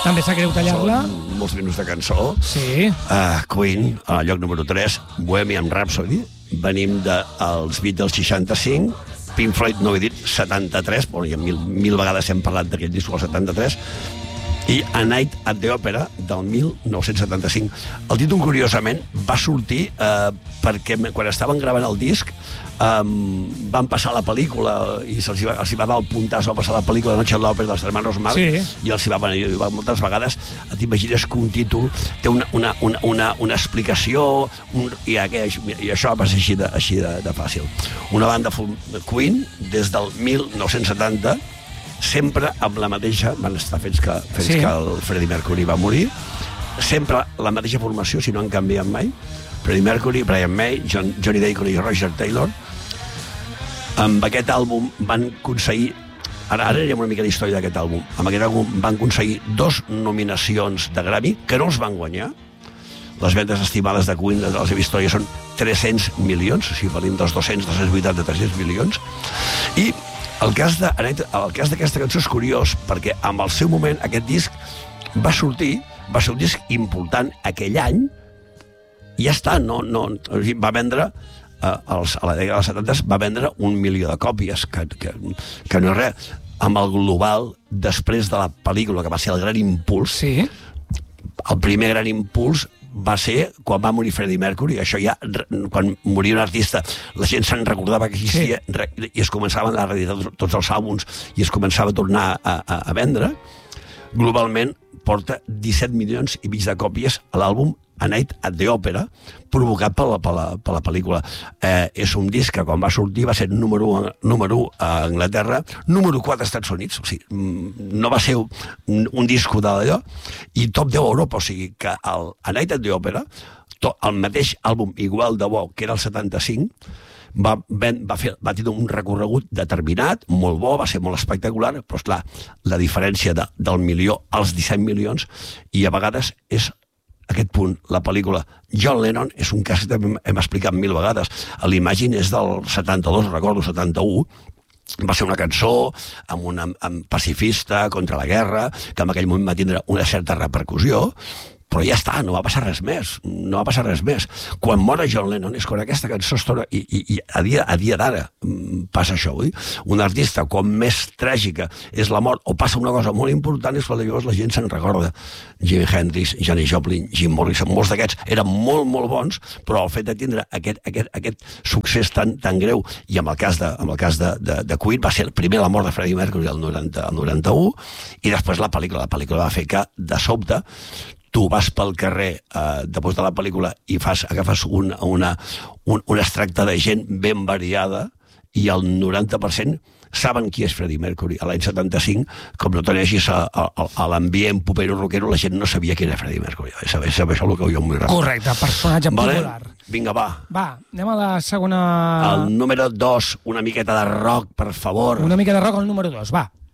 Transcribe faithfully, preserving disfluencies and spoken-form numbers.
També sap greu tallar-la. Són molts minuts de cançó. Sí. Uh, Queen, al lloc número tres, Bohemian Rhapsody. Venim dels Beatles seixanta-cinc, Pink Floyd, no ho he dit, setanta-tres, però ja mil, mil vegades hem parlat d'aquest disc, el setanta-tres, i A Night at the Opera, del mil nou-cents setanta-cinc. El títol, curiosament, va sortir eh, perquè quan estaven gravant el disc eh, van passar la pel·lícula i se'ls va, els va dar el puntàs a passar la pel·lícula de Noche en l'Òpera dels hermanos Marx, sí. I els va venir moltes vegades. T'imagines que un títol té una, una, una, una, una explicació un, i, aquell, i això va ser així de, així de, de fàcil. Una banda Queen, des del mil nou-cents setanta, sempre amb la mateixa, van estar fins que, fins sí. que el Freddie Mercury va morir, sempre la mateixa formació, si no han canviat mai. Freddie Mercury, Brian May, John, Johnny Deacon i Roger Taylor. Amb aquest àlbum van aconseguir, ara, ara hi ha una mica d'història d'aquest àlbum, amb aquest àlbum van aconseguir dos nominacions de Grammy que no els van guanyar. Les vendes estimades de Queen de la seva història són tres-cents milions, si parlim dels dos-cents, dos-cents vuitanta, tres-cents milions. I el cas de, el cas d'aquesta cançó és curiós, perquè en el seu moment aquest disc va sortir, va ser un disc important aquell any, i ja està, no, no, va vendre, eh, als, a la dècada dels setanta va vendre un milió de còpies, que, que, que no és res. Amb el global, després de la pel·lícula, que va ser el gran impuls, sí. El primer gran impuls va ser quan va morir Freddie Mercury. Això ja, quan moria un artista, la gent se'n recordava que existia, sí. I es començaven a reeditar tots els àlbums i es començava a tornar a, a, a vendre. Globalment porta disset milions i mig de còpies a l'àlbum A Night at the Opera, provocat per la, per la, per la pel·lícula. Eh, és un disc que quan va sortir va ser número u, número u a Anglaterra, número quatre als Estats Units, o sigui, no va ser un, un disco d'allò, i top deu a Europa, o sigui que el A Night at the Opera, to, el mateix àlbum igual de bo que era el setanta-cinc, va, ben, va, fer, va tenir un recorregut determinat, molt bo, va ser molt espectacular, però esclar, la diferència de, del milió als disset milions, i a vegades és aquest punt, la pel·lícula John Lennon, és un cas que també hem explicat mil vegades. L'Imagine és del setanta-dos, recordo, setanta-u, va ser una cançó amb una amb pacifista contra la guerra, que en aquell moment va tindre una certa repercussió, però ja està, no va passar res més, no va passar res més. Quan mor John Lennon és quan aquesta cançó es torna, i, i, i a dia, a dia d'ara passa això, oi? Un artista, quan més tràgica és la mort, o passa una cosa molt important, és quan llavors la gent se'n recorda. Jimi Hendrix, Janis Joplin, Jim Morrison, molts d'aquests eren molt, molt bons, però el fet de tindre aquest, aquest, aquest succés tan, tan greu, i en el cas de, en el cas de, de, de Queen va ser primer la mort de Freddie Mercury el noranta, el noranta-u, i després la pel·lícula. La pel·lícula va fer que, de sobte, tu vas pel carrer eh, després de la pel·lícula i fas, agafes un, una, un, un extracte de gent ben variada i el noranta per cent saben qui és Freddie Mercury. A l'any setanta-cinc, com no t'aneixis a, a, a l'ambient popero rockero, la gent no sabia qui era Freddie Mercury. És això el que jo m'ho recordo. Correcte, personatge vale? popular. Vinga, va. Va, anem a la segona... El número dos, una miqueta de rock, per favor. Una mica de rock al número dos, va.